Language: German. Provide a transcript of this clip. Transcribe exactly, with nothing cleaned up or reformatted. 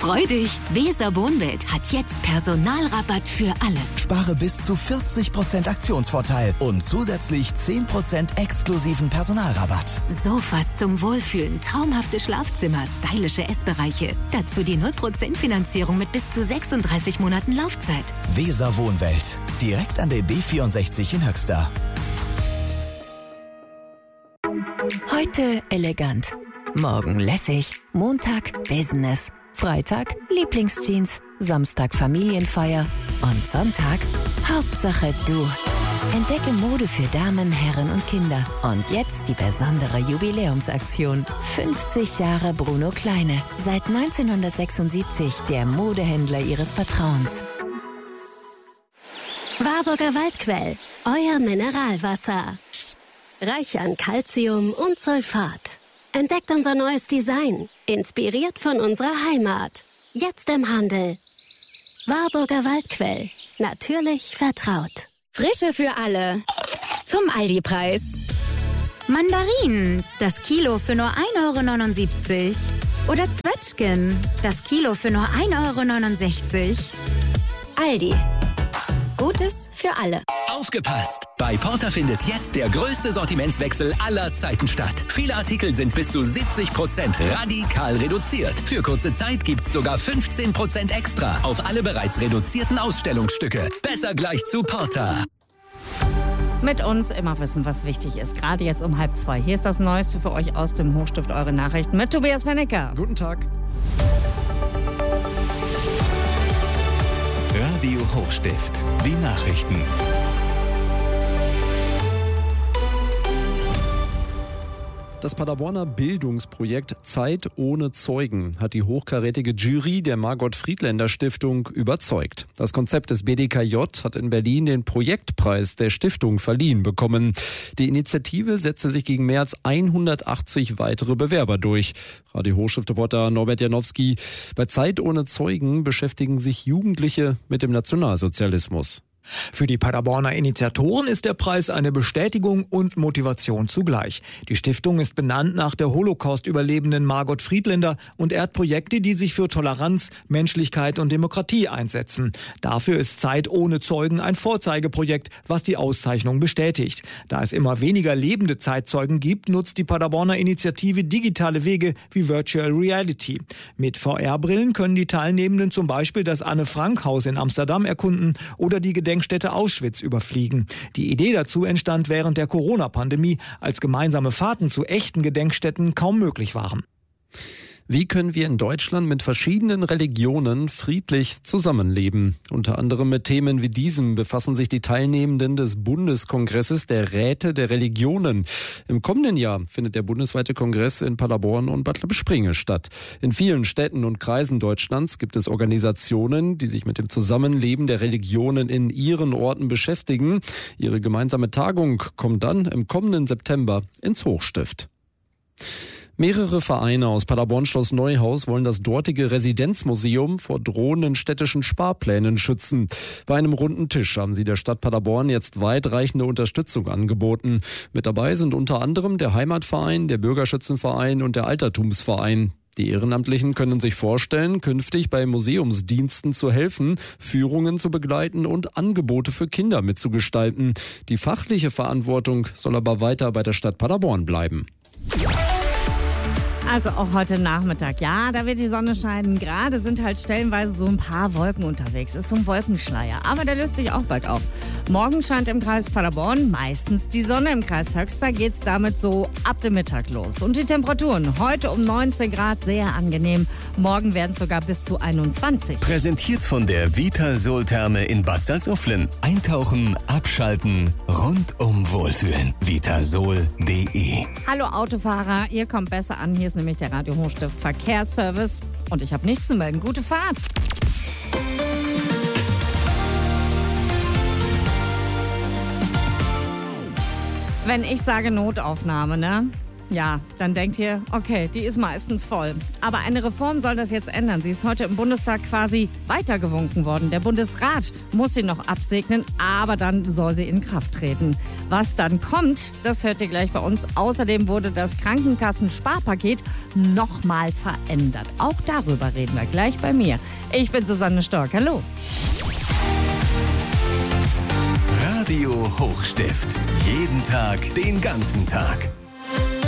Freu dich! Weser Wohnwelt hat jetzt Personalrabatt für alle. Spare bis zu vierzig Prozent Aktionsvorteil und zusätzlich zehn Prozent exklusiven Personalrabatt. Sofas zum Wohlfühlen, traumhafte Schlafzimmer, stylische Essbereiche. Dazu die null Prozent Finanzierung mit bis zu sechsunddreißig Monaten Laufzeit. Weser Wohnwelt. Direkt an der B vierundsechzig in Höxter. Heute elegant, morgen lässig, Montag Business, Freitag Lieblingsjeans, Samstag Familienfeier und Sonntag Hauptsache du. Entdecke Mode für Damen, Herren und Kinder. Und jetzt die besondere Jubiläumsaktion. fünfzig Jahre Bruno Kleine. Seit neunzehnhundertsechsundsiebzig der Modehändler Ihres Vertrauens. Warburger Waldquell, euer Mineralwasser. Reich an Calcium und Sulfat. Entdeckt unser neues Design, inspiriert von unserer Heimat. Jetzt im Handel. Warburger Waldquell, natürlich vertraut. Frische für alle. Zum Aldi-Preis. Mandarinen, das Kilo für nur ein Euro neunundsiebzig. Oder Zwetschgen, das Kilo für nur ein Euro neunundsechzig. Aldi. Gutes für alle. Aufgepasst! Bei Porter findet jetzt der größte Sortimentswechsel aller Zeiten statt. Viele Artikel sind bis zu siebzig Prozent radikal reduziert. Für kurze Zeit gibt's sogar fünfzehn Prozent extra auf alle bereits reduzierten Ausstellungsstücke. Besser gleich zu Porter. Mit uns immer wissen, was wichtig ist. Gerade jetzt um halb zwei. Hier ist das Neueste für euch aus dem Hochstift, eure Nachrichten mit Tobias Fennecker. Guten Tag. Radio Hochstift, die Nachrichten. Das Paderborner Bildungsprojekt Zeit ohne Zeugen hat die hochkarätige Jury der Margot-Friedländer-Stiftung überzeugt. Das Konzept des B D K J hat in Berlin den Projektpreis der Stiftung verliehen bekommen. Die Initiative setzte sich gegen mehr als hundertachtzig weitere Bewerber durch. Radio Hochstift-Reporter Norbert Janowski. Bei Zeit ohne Zeugen beschäftigen sich Jugendliche mit dem Nationalsozialismus. Für die Paderborner Initiatoren ist der Preis eine Bestätigung und Motivation zugleich. Die Stiftung ist benannt nach der Holocaust-Überlebenden Margot Friedländer und ehrt Projekte, die sich für Toleranz, Menschlichkeit und Demokratie einsetzen. Dafür ist Zeit ohne Zeugen ein Vorzeigeprojekt, was die Auszeichnung bestätigt. Da es immer weniger lebende Zeitzeugen gibt, nutzt die Paderborner Initiative digitale Wege wie Virtual Reality. Mit V R-Brillen können die Teilnehmenden zum Beispiel das Anne-Frank-Haus in Amsterdam erkunden oder die Gedenkstätte Auschwitz überfliegen. Die Idee dazu entstand während der Corona-Pandemie, als gemeinsame Fahrten zu echten Gedenkstätten kaum möglich waren. Wie können wir in Deutschland mit verschiedenen Religionen friedlich zusammenleben? Unter anderem mit Themen wie diesem befassen sich die Teilnehmenden des Bundeskongresses der Räte der Religionen. Im kommenden Jahr findet der bundesweite Kongress in Paderborn und Bad Lippspringe statt. In vielen Städten und Kreisen Deutschlands gibt es Organisationen, die sich mit dem Zusammenleben der Religionen in ihren Orten beschäftigen. Ihre gemeinsame Tagung kommt dann im kommenden September ins Hochstift. Mehrere Vereine aus Paderborn-Schloss Neuhaus wollen das dortige Residenzmuseum vor drohenden städtischen Sparplänen schützen. Bei einem runden Tisch haben sie der Stadt Paderborn jetzt weitreichende Unterstützung angeboten. Mit dabei sind unter anderem der Heimatverein, der Bürgerschützenverein und der Altertumsverein. Die Ehrenamtlichen können sich vorstellen, künftig bei Museumsdiensten zu helfen, Führungen zu begleiten und Angebote für Kinder mitzugestalten. Die fachliche Verantwortung soll aber weiter bei der Stadt Paderborn bleiben. Also auch heute Nachmittag, ja, da wird die Sonne scheinen. Gerade sind halt stellenweise so ein paar Wolken unterwegs. Ist so ein Wolkenschleier, aber der löst sich auch bald auf. Morgen scheint im Kreis Paderborn meistens die Sonne. Im Kreis Höxter geht's damit so ab dem Mittag los. Und die Temperaturen heute um neunzehn Grad, sehr angenehm. Morgen werden es sogar bis zu einundzwanzig. Präsentiert von der Vitasol-Therme in Bad Salzuflen. Eintauchen, abschalten, rundum wohlfühlen. vitasol punkt de. Hallo Autofahrer, ihr kommt besser an. Hier ist nämlich der Radio Hochstift Verkehrsservice. Und ich habe nichts zu melden. Gute Fahrt! Wenn ich sage Notaufnahme, ne? Ja, dann denkt ihr, okay, die ist meistens voll. Aber eine Reform soll das jetzt ändern. Sie ist heute im Bundestag quasi weitergewunken worden. Der Bundesrat muss sie noch absegnen, aber dann soll sie in Kraft treten. Was dann kommt, das hört ihr gleich bei uns. Außerdem wurde das Krankenkassen-Sparpaket nochmal verändert. Auch darüber reden wir gleich bei mir. Ich bin Susanne Stork. Hallo. Radio Hochstift. Jeden Tag, den ganzen Tag.